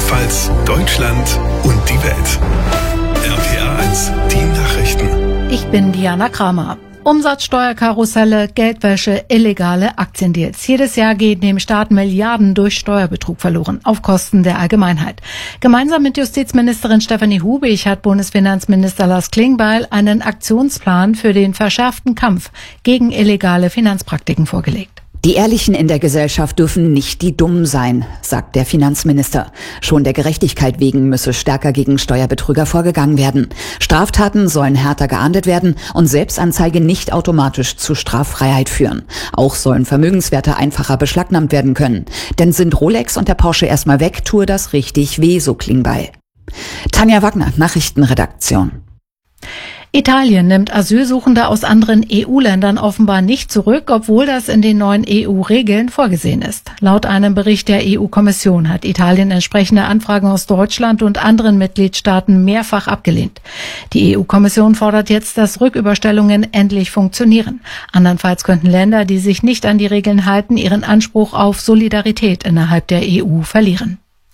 Rheinland-Pfalz, Deutschland und die Welt. RPA 1, die Nachrichten. Ich bin Diana Kramer. Umsatzsteuerkarusselle, Geldwäsche, illegale Aktiendeals. Jedes Jahr gehen dem Staat Milliarden durch Steuerbetrug verloren, auf Kosten der Allgemeinheit. Gemeinsam mit Justizministerin Stefanie Hubig hat Bundesfinanzminister Lars Klingbeil einen Aktionsplan für den verschärften Kampf gegen illegale Finanzpraktiken vorgelegt. Die Ehrlichen in der Gesellschaft dürfen nicht die Dummen sein, sagt der Finanzminister. Schon der Gerechtigkeit wegen müsse stärker gegen Steuerbetrüger vorgegangen werden. Straftaten sollen härter geahndet werden und Selbstanzeige nicht automatisch zu Straffreiheit führen. Auch sollen Vermögenswerte einfacher beschlagnahmt werden können. Denn sind Rolex und der Porsche erstmal weg, tue das richtig weh, so Klingbeil. Tanja Wagner, Nachrichtenredaktion. Italien nimmt Asylsuchende aus anderen EU-Ländern offenbar nicht zurück, obwohl das in den neuen EU-Regeln vorgesehen ist. Laut einem Bericht der EU-Kommission hat Italien entsprechende Anfragen aus Deutschland und anderen Mitgliedstaaten mehrfach abgelehnt. Die EU-Kommission fordert jetzt, dass Rücküberstellungen endlich funktionieren. Andernfalls könnten Länder, die sich nicht an die Regeln halten, ihren Anspruch auf Solidarität innerhalb der EU verlieren.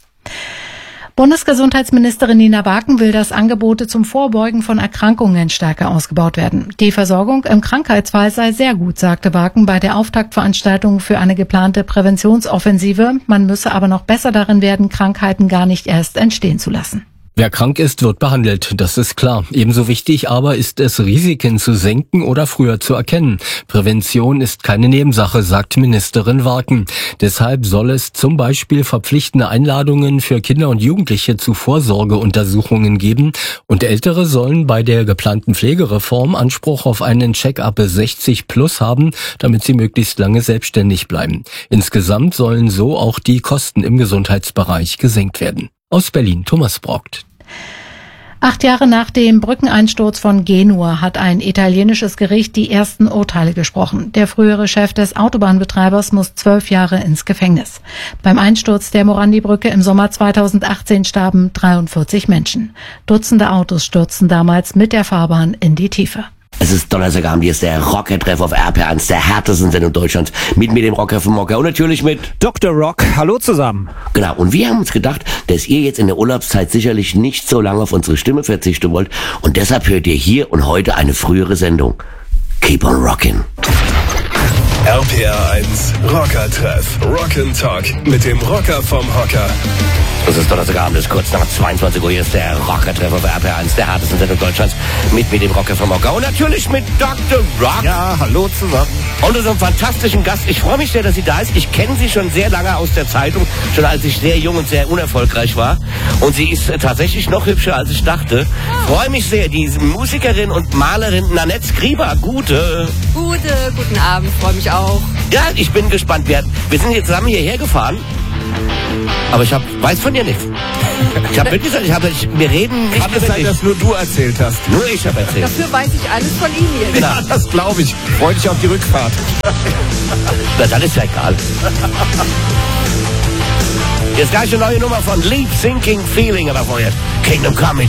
Bundesgesundheitsministerin Nina Barken will, dass Angebote zum Vorbeugen von Erkrankungen stärker ausgebaut werden. Die Versorgung im Krankheitsfall sei sehr gut, sagte Barken bei der Auftaktveranstaltung für eine geplante Präventionsoffensive. Man müsse aber noch besser darin werden, Krankheiten gar nicht erst entstehen zu lassen. Wer krank ist, wird behandelt, das ist klar. Ebenso wichtig aber ist es, Risiken zu senken oder früher zu erkennen. Prävention ist keine Nebensache, sagt Ministerin Barken. Deshalb soll es zum Beispiel verpflichtende Einladungen für Kinder und Jugendliche zu Vorsorgeuntersuchungen geben. Und Ältere sollen bei der geplanten Pflegereform Anspruch auf einen Check-up 60+ haben, damit sie möglichst lange selbstständig bleiben. Insgesamt sollen so auch die Kosten im Gesundheitsbereich gesenkt werden. Aus Berlin, Thomas Brockt. 8 Jahre nach dem Brückeneinsturz von Genua hat ein italienisches Gericht die ersten Urteile gesprochen. Der frühere Chef des Autobahnbetreibers muss 12 Jahre ins Gefängnis. Beim Einsturz der Morandi-Brücke im Sommer 2018 starben 43 Menschen. Dutzende Autos stürzten damals mit der Fahrbahn in die Tiefe. Es ist Donnerstagabend, hier ist der Rocker-Treff auf RPA 1, der härtesten Sendung Deutschlands. Mit mir, dem Rocker vom Mocker und natürlich mit Dr. Rock. Hallo zusammen. Genau, und wir haben uns gedacht, dass ihr jetzt in der Urlaubszeit sicherlich nicht so lange auf unsere Stimme verzichten wollt. Und deshalb hört ihr hier und heute eine frühere Sendung. Keep on rockin'. RPA 1, Rocker-Treff, Rock'n'Talk mit dem Rocker vom Hocker. Es ist Donnerstagabend, es ist kurz nach 22 Uhr, hier ist der Rocker-Treff auf RPA 1, der härtesten Sendung Deutschlands. Mit mir, dem Rocker vom Mocker und natürlich mit Dr. Rock. Ja, hallo zusammen. Und unserem fantastischen Gast. Ich freue mich sehr, dass sie da ist. Ich kenne sie schon sehr lange aus der Zeitung, schon als ich sehr jung und sehr unerfolgreich war. Und sie ist tatsächlich noch hübscher, als ich dachte. Freue mich sehr, die Musikerin und Malerin Nanette Skriba. Guten Abend, freue mich auch. Ja, ich bin gespannt. Wir sind jetzt zusammen hierher gefahren. Aber ich weiß von dir nichts. Wir reden nicht. Kann es sein, dass nur du erzählt hast? Nur ich habe erzählt. Dafür weiß ich alles von ihm jetzt. Ja, das glaube ich. Freu dich auf die Rückfahrt. Na, dann ist ja egal. Jetzt gleich eine neue Nummer von Leap Sinking Feeling, aber vorher Kingdom Come mit